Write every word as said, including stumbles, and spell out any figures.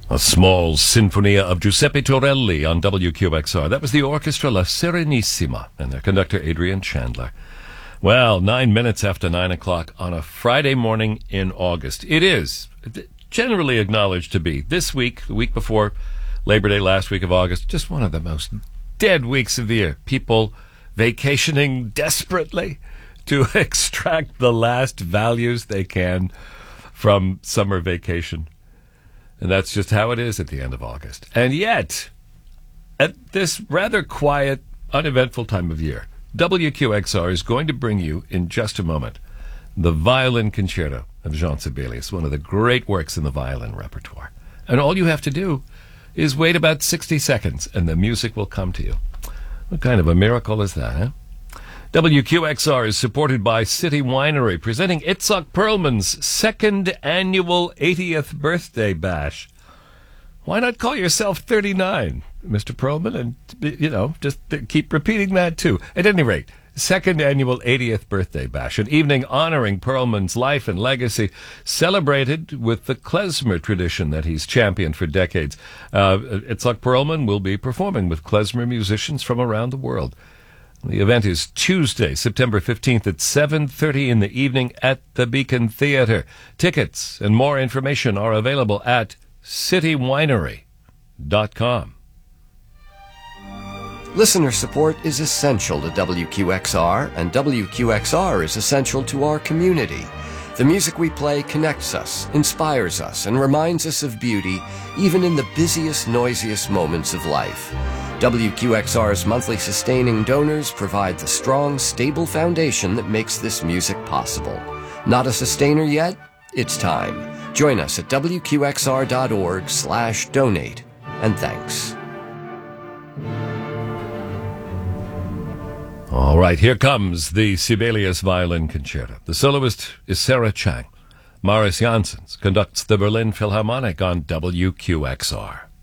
A small Sinfonia of Giuseppe Torelli on W Q X R. That was the orchestra La Serenissima and their conductor Adrian Chandler. Well, nine minutes after nine o'clock on a Friday morning in August. It is generally acknowledged to be this week, the week before Labor Day, last week of August, just one of the most dead weeks of the year. People vacationing desperately to extract the last values they can from summer vacation. And that's just how it is at the end of August. And yet, at this rather quiet, uneventful time of year, W Q X R is going to bring you, in just a moment, the Violin Concerto of Jean Sibelius, one of the great works in the violin repertoire. And all you have to do is wait about sixty seconds, and the music will come to you. What kind of a miracle is that, huh? W Q X R is supported by City Winery, presenting Itzhak Perlman's second annual eightieth birthday bash. Why not call yourself thirty-nine, Mister Perlman, and, you know, just keep repeating that, too. At any rate, second annual eightieth birthday bash, an evening honoring Perlman's life and legacy, celebrated with the klezmer tradition that he's championed for decades. Uh, Itzhak Perlman will be performing with klezmer musicians from around the world. The event is Tuesday, September fifteenth at seven thirty in the evening at the Beacon Theatre. Tickets and more information are available at city winery dot com. Listener support is essential to W Q X R, and W Q X R is essential to our community. The music we play connects us, inspires us, and reminds us of beauty, even in the busiest, noisiest moments of life. W Q X R's monthly sustaining donors provide the strong, stable foundation that makes this music possible. Not a sustainer yet? It's time. Join us at W Q X R dot org slash donate. And thanks. All right, here comes the Sibelius Violin Concerto. The soloist is Sarah Chang. Marius Janssens conducts the Berlin Philharmonic on W Q X R.